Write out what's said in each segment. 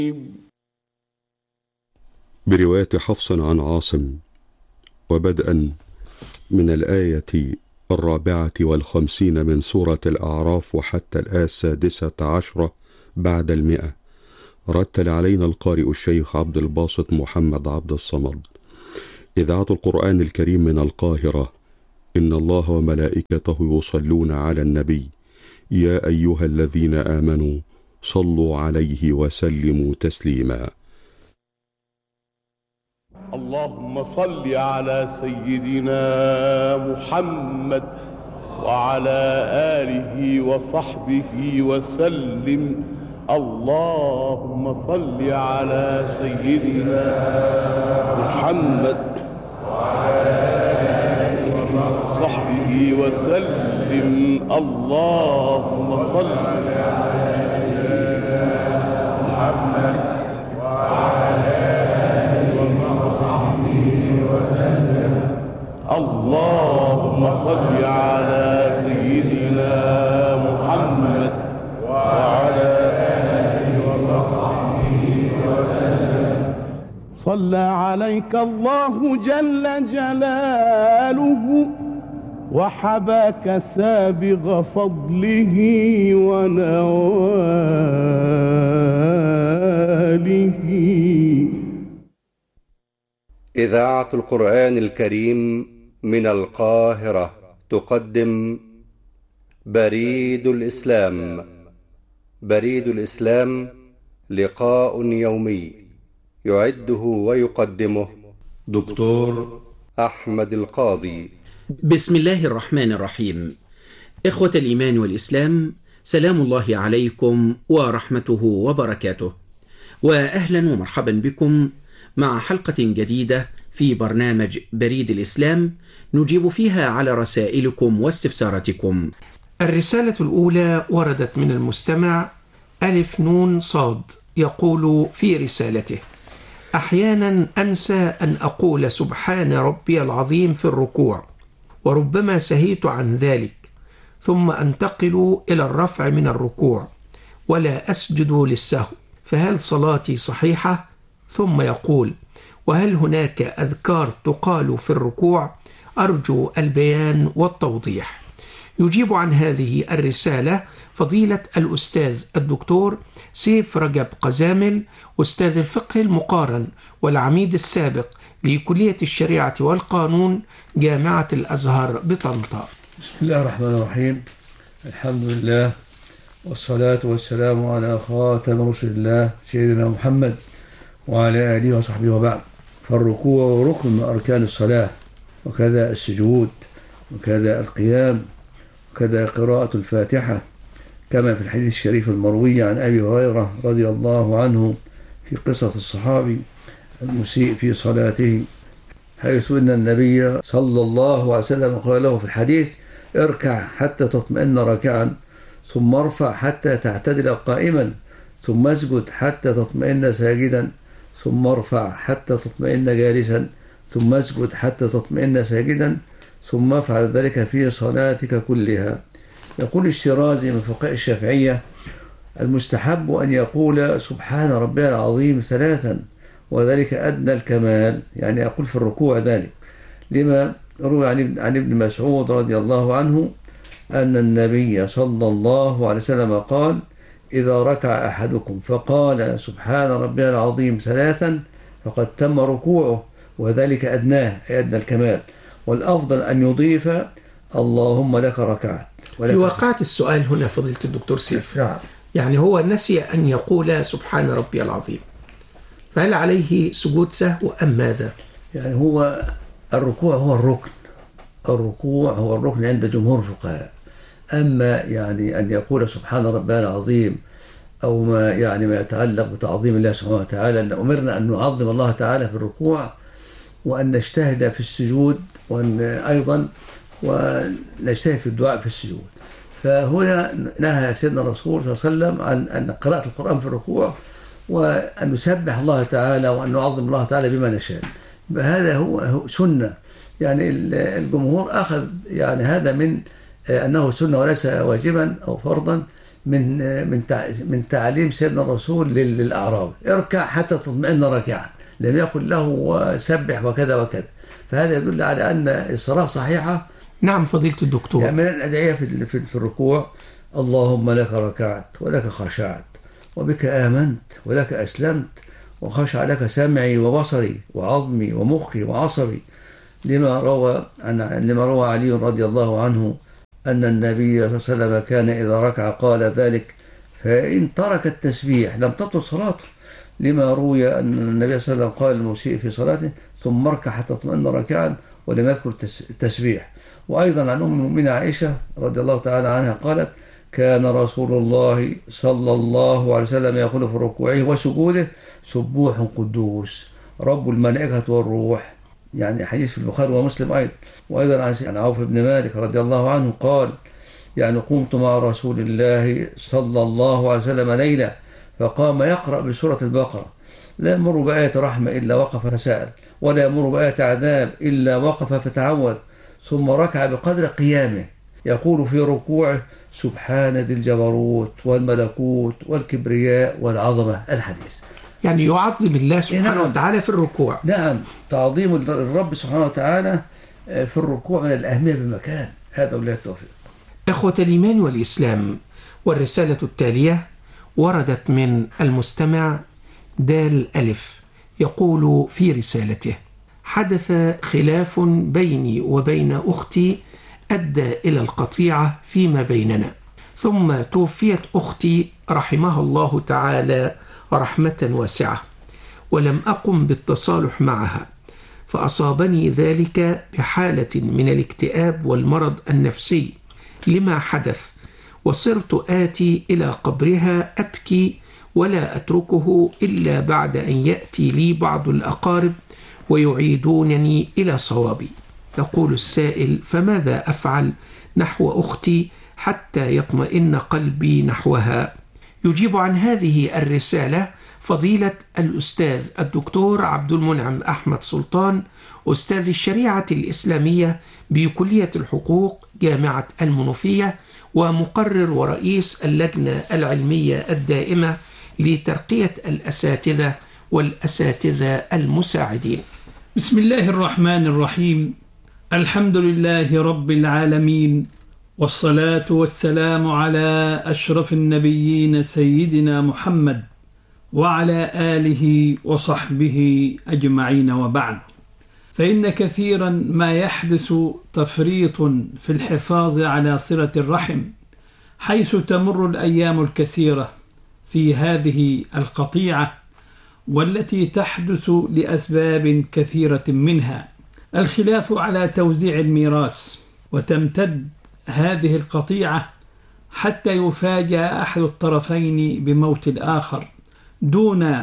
برواية حفص عن عاصم، وبدءا من الآية 54 من سورة الأعراف وحتى الآية 16 بعد 100. رتل علينا القارئ الشيخ عبد الباسط محمد عبد الصمد. إذاعة القرآن الكريم من القاهرة. إن الله وملائكته يصلون على النبي، يا أيها الذين آمنوا صلوا عليه وسلموا تسليما. اللهم صل على سيدنا محمد وعلى آله وصحبه وسلم. اللهم صل على سيدنا محمد وعلى آله وصحبه وسلم. اللهم صل على سيدنا محمد وعلى آله وصحبه وسلم. اللهم صل على سيدنا محمد وعلى آله وصحبه وسلم. صلى عليك الله جل جلاله وحباك سابغ فضله ونواله. إذاعة القرآن الكريم من القاهرة تقدم بريد الإسلام. بريد الإسلام لقاء يومي يعده ويقدمه دكتور أحمد القاضي. بسم الله الرحمن الرحيم. إخوة الإيمان والإسلام، سلام الله عليكم ورحمته وبركاته، وأهلا ومرحبا بكم مع حلقة جديدة في برنامج بريد الإسلام نجيب فيها على رسائلكم واستفساراتكم. الرسالة الأولى وردت من المستمع ألف نون صاد، يقول في رسالته: أحيانا أنسى أن أقول سبحان ربي العظيم في الركوع، وربما سهيت عن ذلك، ثم أنتقل إلى الرفع من الركوع ولا أسجد للسهو، فهل صلاتي صحيحة؟ ثم يقول: وهل هناك أذكار تقال في الركوع؟ أرجو البيان والتوضيح. يجيب عن هذه الرسالة فضيلة الأستاذ الدكتور سيف رجب قزامل، أستاذ الفقه المقارن والعميد السابق لكلية الشريعة والقانون جامعة الأزهر بطنطا. بسم الله الرحمن الرحيم. الحمد لله والصلاة والسلام على خاتم رسل الله سيدنا محمد وعلى آله وصحبه وبعد. فالركوع ركن من أركان الصلاة، وكذا السجود، وكذا القيام، وكذا قراءة الفاتحة، كما في الحديث الشريف المروي عن أبي هريرة رضي الله عنه في قصة الصحابي المسيء في صلاته، حيث أن النبي صلى الله عليه وسلم قال له في الحديث: اركع حتى تطمئن راكعا، ثم ارفع حتى تعتدل قائما، ثم اسجد حتى تطمئن ساجدا، ثم ارفع حتى تطمئن جالسا، ثم اسجد حتى تطمئن ساجدا، ثم افعل ذلك في صلاتك كلها. يقول الشيرازي من فقهاء الشافعية: المستحب أن يقول سبحان ربي العظيم 3، وذلك أدنى الكمال، يعني يقول في الركوع ذلك، لما روى عن ابن مسعود رضي الله عنه أن النبي صلى الله عليه وسلم قال: إذا ركع أحدكم فقال سبحان ربي العظيم 3 فقد تم ركوعه، وذلك أدناه أي أدنى الكمال، والأفضل أن يضيف اللهم لك ركعت. في واقعة السؤال هنا فضيلة الدكتور سيف، يعني هو نسي أن يقول سبحان ربي العظيم، فهل عليه سجود سهو أم ماذا؟ يعني هو الركوع هو الركن، الركوع هو الركن عند جمهور الفقهاء. أما يعني أن يقول سبحان ربي العظيم أو ما يتعلق بتعظيم الله سبحانه وتعالى، أن أمرنا أن نعظم الله تعالى في الركوع، وأن نجتهد في السجود، وأن أيضا ونجتهد في الدعاء في السجود. فهنا نهى سيدنا الرسول صلى الله عليه وسلم عن أن قراءة القرآن في الركوع، وأن نسبح الله تعالى، وأن نعظم الله تعالى بما نشاء. هذا هو سنة، يعني الجمهور أخذ يعني هذا من أنه سنة وليس واجبا أو فرضا، من تعليم سيدنا الرسول للأعراب: اركع حتى تطمئن راكعا، لم يقل له سبح وكذا وكذا. فهذا يدل على أن الصلاة صحيحة. نعم فضيلة الدكتور. يعني من الأدعية في الركوع: اللهم لك ركعت ولك خشعت وبك آمنت ولك أسلمت وخشع لك سمعي وبصري وعظمي ومخي وعصبي، لما روى علي رضي الله عنه أن النبي صلى الله عليه وسلم كان إذا ركع قال ذلك، فإن ترك التسبيح لم تبطل صلاته، لما روي أن النبي صلى الله عليه وسلم قال المسيء في صلاته: ثم اركع حتى تطمئن راكعا، ولم يذكر التسبيح. وأيضا عن أم المؤمنين عائشة رضي الله تعالى عنها قالت: كان رسول الله صلى الله عليه وسلم يقول في ركوعه وسجوده: سبوح قدوس رب الملائكة والروح. يعني حديث في البخاري ومسلم أيضا. وأيضا عن عوف بن مالك رضي الله عنه قال: يعني قمت مع رسول الله صلى الله عليه وسلم ليلة فقام يقرأ بسورة البقرة: لا يمر بآية رحمة إلا وقف فسأل، ولا يمر بآية عذاب إلا وقف فتعوذ، ثم ركع بقدر قيامه يقول في ركوعه: سبحان ذي الجبروت والملكوت والكبرياء والعظمة. الحديث يعني يعظم الله سبحانه وتعالى في الركوع. نعم، تعظيم الرب سبحانه وتعالى في الركوع من الأهمية بمكان. هذا ولا التوفيق. إخوة الإيمان والإسلام، والرسالة التالية وردت من المستمع دال ألف، يقول في رسالته: حدث خلاف بيني وبين أختي أدى إلى القطيعة فيما بيننا، ثم توفيت أختي رحمها الله تعالى رحمة واسعة، ولم أقم بالتصالح معها، فأصابني ذلك بحالة من الاكتئاب والمرض النفسي لما حدث، وصرت آتي إلى قبرها أبكي ولا أتركه إلا بعد أن يأتي لي بعض الأقارب ويعيدونني إلى صوابي. يقول السائل: فماذا أفعل نحو أختي حتى يطمئن قلبي نحوها؟ يجيب عن هذه الرسالة فضيلة الأستاذ الدكتور عبد المنعم أحمد سلطان، أستاذ الشريعة الإسلامية بكلية الحقوق جامعة المنوفية، ومقرر ورئيس اللجنة العلمية الدائمة لترقية الأساتذة والأساتذة المساعدين. بسم الله الرحمن الرحيم. الحمد لله رب العالمين، والصلاة والسلام على أشرف النبيين سيدنا محمد وعلى آله وصحبه أجمعين، وبعد. فإن كثيرا ما يحدث تفريط في الحفاظ على صلة الرحم، حيث تمر الأيام الكثيرة في هذه القطيعة، والتي تحدث لأسباب كثيرة، منها الخلاف على توزيع الميراث، وتمتد هذه القطيعة حتى يفاجأ أحد الطرفين بموت الآخر دون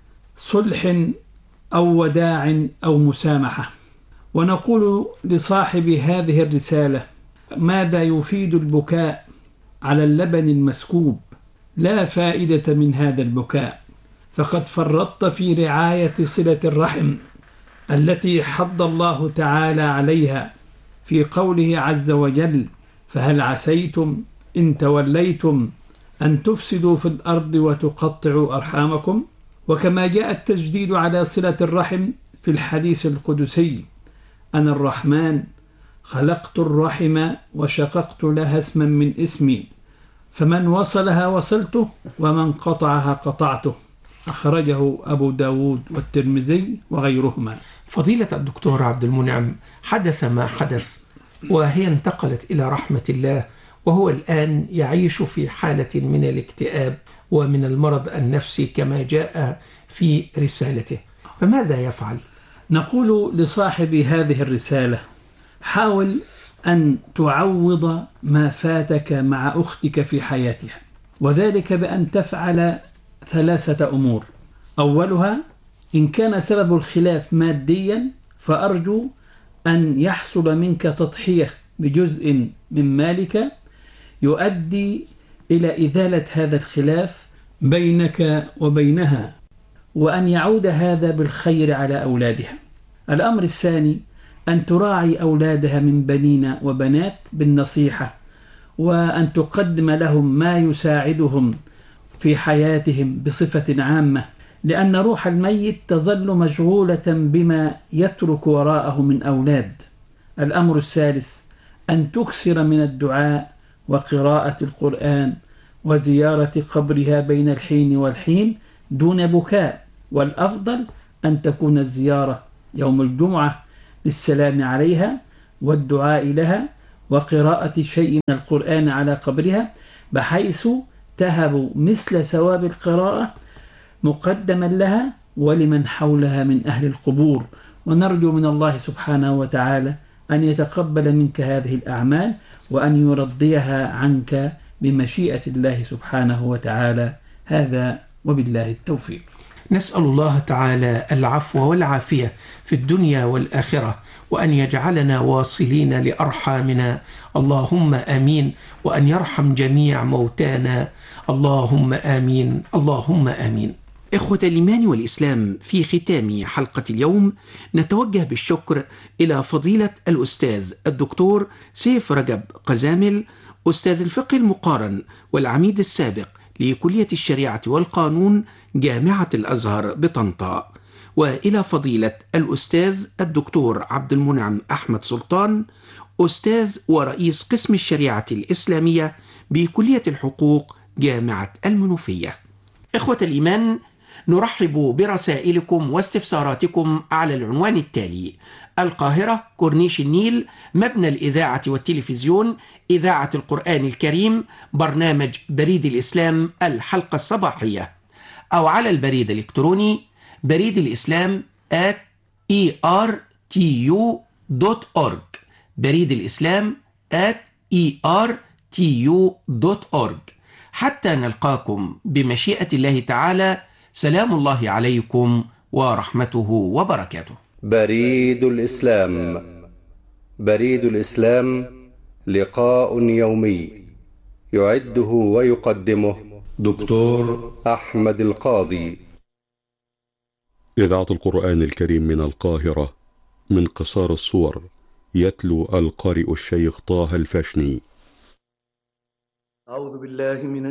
صلح أو وداع أو مسامحة. ونقول لصاحب هذه الرسالة: ماذا يفيد البكاء على اللبن المسكوب؟ لا فائدة من هذا البكاء، فقد فرطت في رعاية صلة الرحم التي حض الله تعالى عليها في قوله عز وجل: فهل عسيتم إن توليتم أن تفسدوا في الأرض وتقطعوا أرحامكم؟ وكما جاء التجديد على صلة الرحم في الحديث القدسي: أنا الرحمن خلقت الرحم وشققت لها اسما من اسمي، فمن وصلها وصلته ومن قطعها قطعته. أخرجه أبو داود والترمذي وغيرهما. فضيلة الدكتور عبد المنعم، حدث ما حدث وهي انتقلت إلى رحمة الله، وهو الآن يعيش في حالة من الاكتئاب ومن المرض النفسي كما جاء في رسالته، فماذا يفعل؟ نقول لصاحب هذه الرسالة: حاول أن تعوض ما فاتك مع أختك في حياتها، وذلك بأن تفعل 3 أمور. أولها: إن كان سبب الخلاف ماديا، فأرجو أن يحصل منك تضحية بجزء من مالك يؤدي إلى إزالة هذا الخلاف بينك وبينها، وأن يعود هذا بالخير على أولادها. الأمر الثاني: أن تراعي أولادها من بنين وبنات بالنصيحة، وأن تقدم لهم ما يساعدهم في حياتهم بصفة عامة، لأن روح الميت تظل مشغولة بما يترك وراءه من أولاد. الأمر الثالث أن تكثر من الدعاء وقراءة القرآن وزيارة قبرها بين الحين والحين دون بكاء، والأفضل أن تكون الزيارة يوم الجمعة للسلام عليها والدعاء لها وقراءة شيء من القرآن على قبرها، بحيث تهب مثل ثواب القراءة مقدما لها ولمن حولها من أهل القبور. ونرجو من الله سبحانه وتعالى أن يتقبل منك هذه الأعمال وأن يرضيها عنك بمشيئة الله سبحانه وتعالى. هذا وبالله التوفيق. نسأل الله تعالى العفو والعافية في الدنيا والآخرة، وأن يجعلنا واصلين لأرحامنا، اللهم آمين، وأن يرحم جميع موتانا، اللهم آمين، اللهم آمين. إخوة الإيمان والإسلام، في ختام حلقة اليوم نتوجه بالشكر إلى فضيلة الأستاذ الدكتور سيف رجب قزامل، أستاذ الفقه المقارن والعميد السابق لكلية الشريعة والقانون جامعة الأزهر بطنطا، وإلى فضيلة الأستاذ الدكتور عبد المنعم أحمد سلطان، أستاذ ورئيس قسم الشريعة الإسلامية بكلية الحقوق جامعة المنوفية. إخوة الإيمان، نرحب برسائلكم واستفساراتكم على العنوان التالي: القاهرة، كورنيش النيل، مبنى الإذاعة والتلفزيون، إذاعة القرآن الكريم، برنامج بريد الإسلام الحلقة الصباحية، أو على البريد الإلكتروني بريد الإسلام @ertu.org، بريد الإسلام @ertu.org. حتى نلقاكم بمشيئة الله تعالى، سلام الله عليكم ورحمته وبركاته. بريد الإسلام. بريد الإسلام لقاء يومي يعده ويقدمه دكتور أحمد القاضي. إذاعة القرآن الكريم من القاهرة، من قصار الصور، يتلو القارئ الشيخ طه الفاشني. أعوذ بالله من